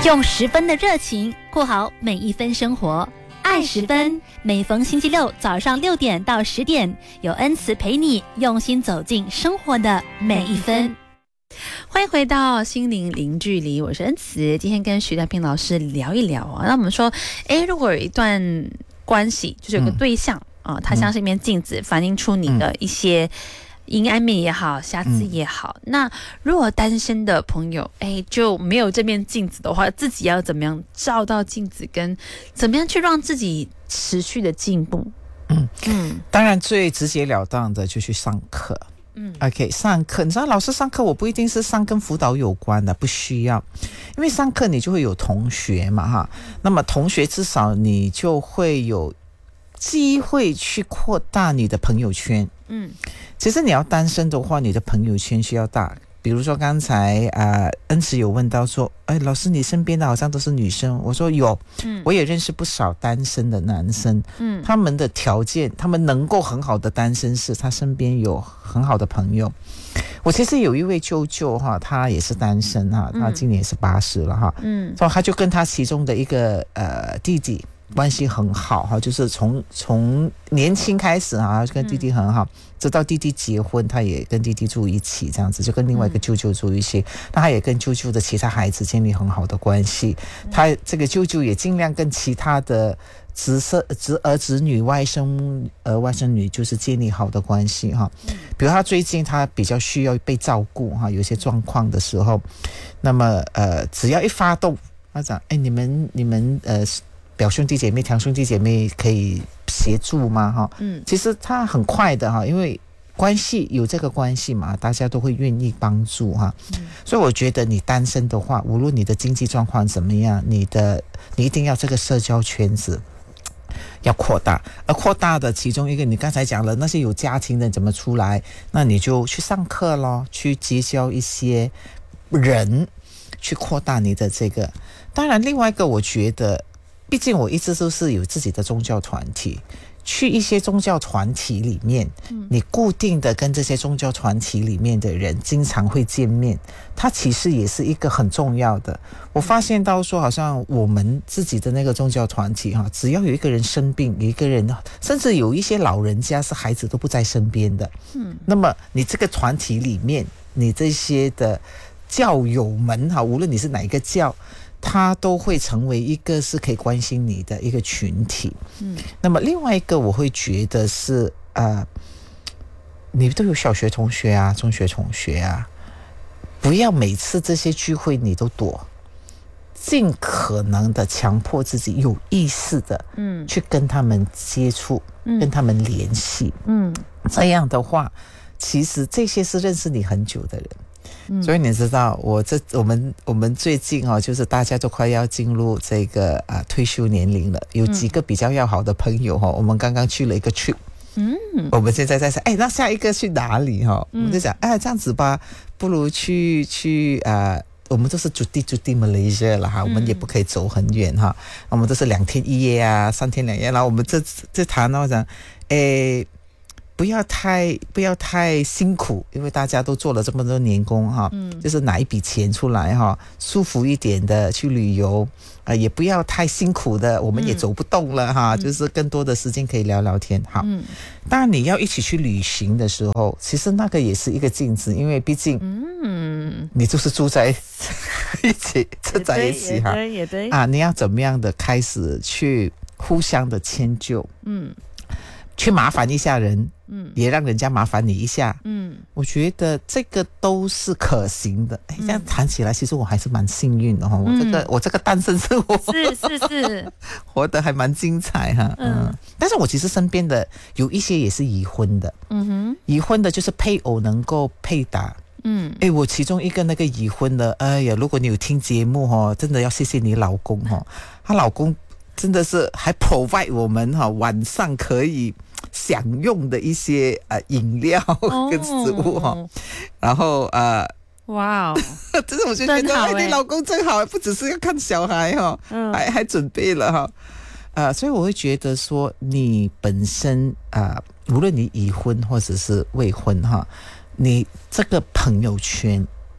用10分的热情过好每一分生活，爱10分。每逢星期六早上6点到10点，有恩慈陪你用心走进生活的每一分。 欢迎回到心灵零距离，我是恩慈。今天跟徐大平老师聊一聊啊，那我们说，如果有一段关系，就是有个对象啊，它像是一面镜子，反映出你的一些阴暗面也好，瑕疵也好。那如果单身的朋友，就没有这面镜子的话，自己要怎么样照到镜子，跟怎么样去让自己持续的进步？ 当然最直截了当的就去上课。OK， 上课，你知道老师上课我不一定是上跟辅导有关的，不需要，因为上课你就会有同学嘛哈，那么同学至少你就会有机会去扩大你的朋友圈。其实你要单身的话，你的朋友圈需要大。比如说刚才恩慈有问到说，老师你身边的好像都是女生，我说有，我也认识不少单身的男生，他们的条件，他们能够很好的单身是他身边有很好的朋友。我其实有一位舅舅哈，他也是单身哈，他今年也是80了哈，所以他就跟他其中的一个弟弟关系很好哈，就是从年轻开始哈，跟弟弟很好，直到弟弟结婚，他也跟弟弟住一起，这样子就跟另外一个舅舅住一起。那他也跟舅舅的其他孩子建立很好的关系。他这个舅舅也尽量跟其他的侄儿侄女、外甥外甥女就是建立好的关系哈。比如他最近他比较需要被照顾哈，有些状况的时候，那么只要一发动，他讲你们表兄弟姐妹、堂兄弟姐妹可以协助吗？哈，其实他很快的哈，因为关系有这个关系嘛，大家都会愿意帮助哈。所以我觉得你单身的话，无论你的经济状况怎么样，你一定要这个社交圈子要扩大。而扩大的其中一个，你刚才讲了那些有家庭的怎么出来，那你就去上课咯，去结交一些人，去扩大你的这个。当然，另外一个我觉得。毕竟我一直都是有自己的宗教团体，去一些宗教团体里面，你固定的跟这些宗教团体里面的人经常会见面，它其实也是一个很重要的。我发现到说，好像我们自己的那个宗教团体哈，只要有一个人生病，有一个人，甚至有一些老人家是孩子都不在身边的，那么你这个团体里面，你这些的教友们哈，无论你是哪一个教，他都会成为一个是可以关心你的一个群体。那么另外一个我会觉得是你都有小学同学啊、中学同学啊，不要每次这些聚会你都躲，尽可能的强迫自己有意识的去跟他们接触，跟他们联系。这样的话，其实这些是认识你很久的人。所以你知道我们最近就是大家都快要进入这个退休年龄了，有几个比较要好的朋友我们刚刚去了一个 trip，我们现在在想那下一个去哪里我们就想这样子吧，不如去我们都是住地 Malaysia 了哈，我们也不可以走很远哈，我们都是2天1夜啊，3天2夜，然后我们这谈到讲不要太辛苦，因为大家都做了这么多年工哈，就是拿一笔钱出来哈，舒服一点的去旅游也不要太辛苦的，我们也走不动了哈，就是更多的时间可以聊聊天。好，当然你要一起去旅行的时候，其实那个也是一个镜子，因为毕竟你就是住在一起在一起哈， 也对你要怎么样的开始去互相的迁就，去麻烦一下人，也让人家麻烦你一下，我觉得这个都是可行的。这样谈起来，其实我还是蛮幸运的我这个单身生活是活得还蛮精彩哈。但是我其实身边的有一些也是已婚的，已婚的就是配偶能够配搭。我其中一个那个已婚的，如果你有听节目真的要谢谢你老公她老公真的是还 provide 我们晚上可以享用的一些饮料跟食物然后哇哦， 这是我就觉得你老公真好，不只是要看小孩还准备了所以我会觉得说你本身无论你已婚或者是未婚你这个朋友圈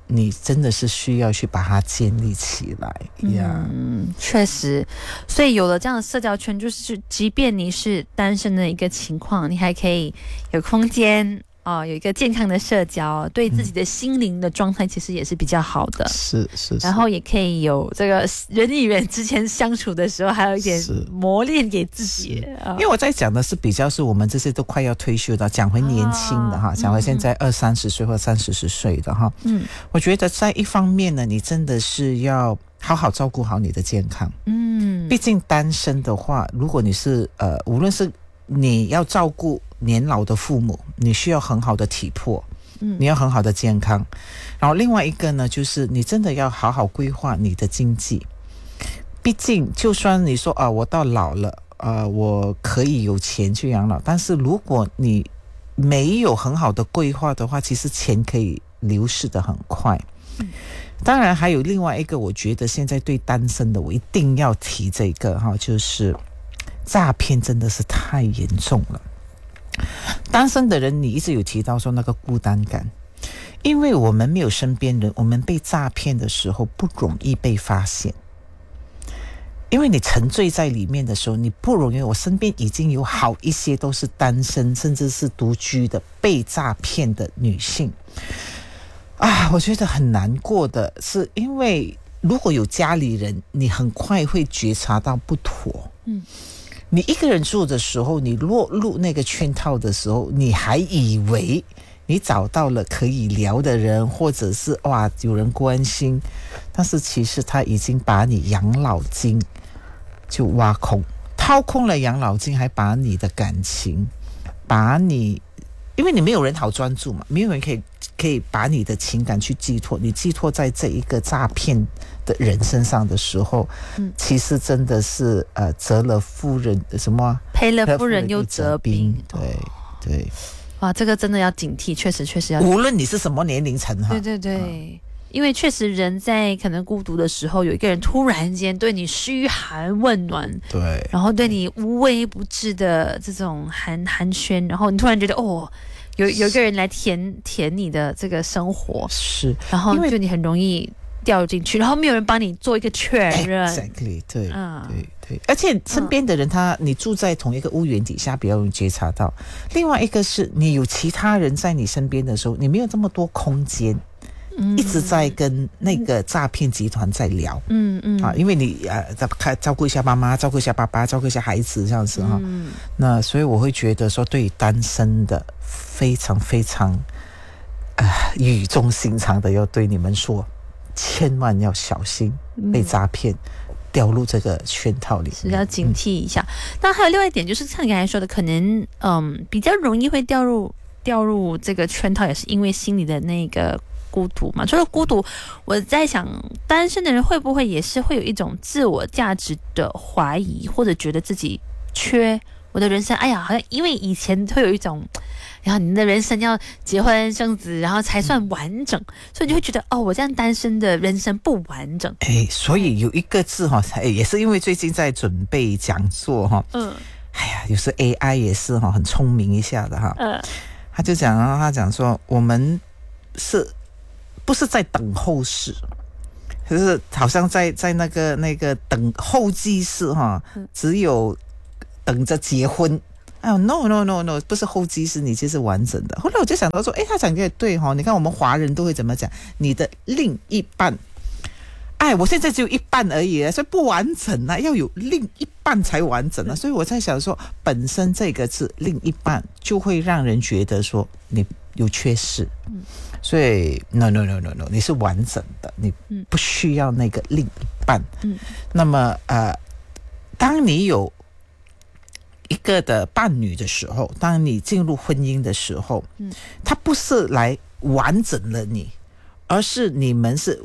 你真的是需要去把它建立起来呀。 确实，所以有了这样的社交圈，就是即便你是单身的一个情况，你还可以有空间有一个健康的社交，对自己的心灵的状态其实也是比较好的。 是， 然后也可以有这个人与人之间相处的时候，还有一点磨练给自己。 因为我在讲的是比较是我们这些都快要退休的，讲回年轻的哈，讲回现在20-30岁或30-40岁的哈。我觉得在一方面呢，你真的是要好好照顾好你的健康。毕竟单身的话，如果你是无论是你要照顾年老的父母，你需要很好的体魄，你要很好的健康。然后另外一个呢，就是你真的要好好规划你的经济。毕竟就算你说我到老了我可以有钱去养老，但是如果你没有很好的规划的话，其实钱可以流逝得很快。当然还有另外一个，我觉得现在对单身的我一定要提这个就是诈骗真的是太严重了。单身的人，你一直有提到说那个孤单感，因为我们没有身边人，我们被诈骗的时候不容易被发现，因为你沉醉在里面的时候，你不容易。我身边已经有好一些都是单身甚至是独居的被诈骗的女性我觉得很难过的是，因为如果有家里人，你很快会觉察到不妥。你一个人住的时候，你落入那个圈套的时候，你还以为你找到了可以聊的人，或者是有人关心，但是其实他已经把你养老金就挖空，掏空了养老金，还把你的感情，因为你没有人好专注嘛，没有人可以把你的情感去寄托，你寄托在这一个诈骗的人身上的时候，其实真的是折了夫人什么赔了夫人又折兵。 对， 哇，这个真的要警惕，确实要， 无论你是什么年龄层哈。 对。因为确实人在可能孤独的时候，有一个人突然间对你嘘寒问暖， 对， 然后对你无微不至的这种寒暄，然后你突然觉得有一个人来填你的这个生活， 是， 然后就你很容易掉进去，然后没有人帮你做一个确认。 Exactly， 对，而且身边的人你住在同一个屋檐底下，比较容易觉察到。另外一个是你有其他人在你身边的时候，你没有这么多空间。一直在跟那个诈骗集团在聊，因为你照顾一下妈妈，照顾一下爸爸，照顾一下孩子这样子哈。那所以我会觉得说，对于单身的非常非常语重心长的要对你们说，千万要小心被诈骗。掉入这个圈套里面， 是要警惕一下。那还有另外一点，就是像你刚才说的，可能比较容易会掉入这个圈套，也是因为心里的那个孤独嘛。除了孤独，我在想，单身的人会不会也是会有一种自我价值的怀疑，或者觉得自己缺我的人生？哎呀，好像因为以前会有一种，然后你的人生要结婚生子，然后才算完整，所以你就会觉得我这样单身的人生不完整。 所以有一个字也是因为最近在准备讲座有时 AI 也是很聪明一下的他就讲说，我们不是在等候室，就是好像在那个等候机室只有等着结婚。No， 不是候机室，你就是完整的。后来我就想到说，他讲的也对你看我们华人都会怎么讲，你的另一半，我现在只有一半而已，所以不完整要有另一半才完整所以我在想说，本身这个字另一半就会让人觉得说你有缺失。所以 no， 你是完整的，你不需要那个另一半。那么当你有一个的伴侣的时候，当你进入婚姻的时候，它不是来完整了你，而是你们是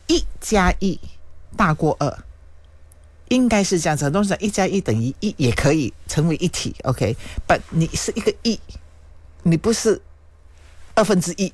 1+1大过2，应该是这样子。很多人讲1+1等于1也可以成为一体 ，OK， but 你是一个1，你不是1/2。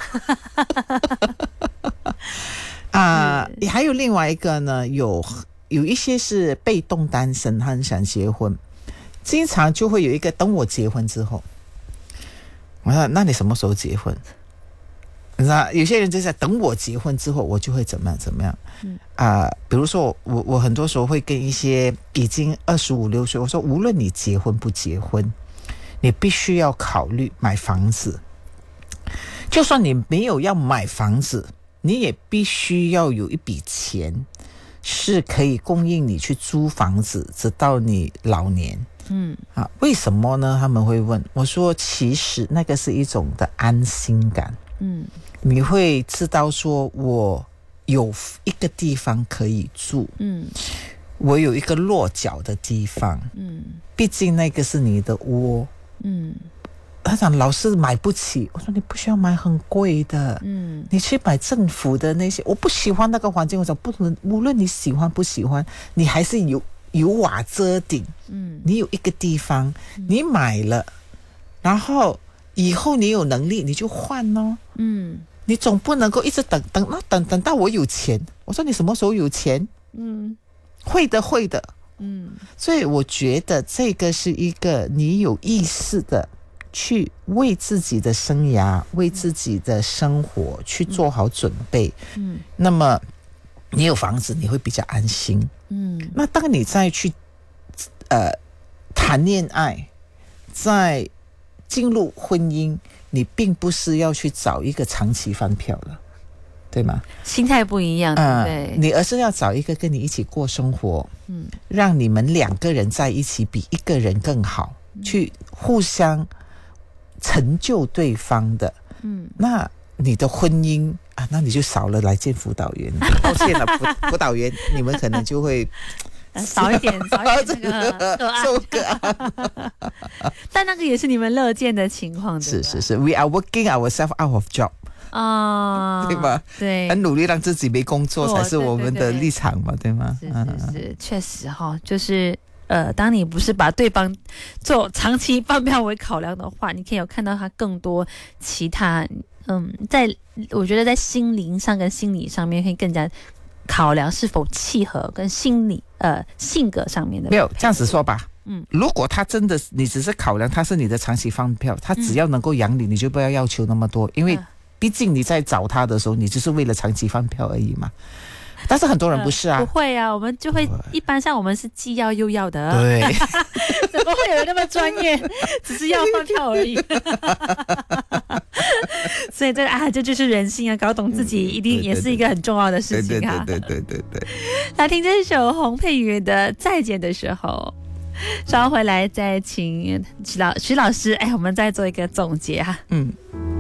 还有另外一个呢，有一些是被动单身，他很想结婚。经常就会有一个等我结婚之后，我说那你什么时候结婚？ 你知道，有些人就在等我结婚之后，我就会怎么样。比如说我很多时候会跟一些已经25、6岁，我说无论你结婚不结婚，你必须要考虑买房子。就算你没有要买房子，你也必须要有一笔钱是可以供应你去租房子，直到你老年。为什么呢？他们会问我说，其实那个是一种的安心感。你会知道说我有一个地方可以住，我有一个落脚的地方，毕竟那个是你的窝。他讲老是买不起，我说你不需要买很贵的，你去买政府的那些。我不喜欢那个环境，我讲不能，无论你喜欢不喜欢，你还是有瓦遮顶，你有一个地方，你买了，然后以后你有能力你就换哦，你总不能够一直等到我有钱。我说你什么时候有钱？会的，所以我觉得这个是一个你有意识的去为自己的生涯、为自己的生活去做好准备。那么你有房子，你会比较安心。那当你再去谈恋爱，再进入婚姻，你并不是要去找一个长期饭票了，对吗？ 心态不一样，对， 你而是要找一个跟你一起过生活，让你们2个人在一起比一个人更好，去互相成就对方的。那你的婚姻那你就少了来见辅导员。抱歉了，辅导员你们可能就会少一点那个个案。但那个也是你们乐见的情况， 是 We are working ourselves out of job。对吧？ 对， 很努力让自己没工作才是我们的立场嘛，对吗？ 是，确实就是当你不是把对方做长期饭票为考量的话，你可以有看到他更多其他我觉得在心灵上跟心理上面可以更加考量是否契合跟心理性格上面的。 没有这样子说吧。如果他真的你只是考量他是你的长期饭票，他只要能够养你，你就不要要求那么多，因为毕竟你在找他的时候，你只是为了长期饭票而已嘛。但是很多人不是啊， 不会啊，我们就会一般上我们是既要又要的。 对， 怎么会有人那么专业，只是要饭票而已？所以这就是人性啊，搞懂自己一定也是一个很重要的事情啊。 对。 来听这首洪佩瑜的《再见的时候》，稍后回来再请徐老师，我们再做一个总结哈。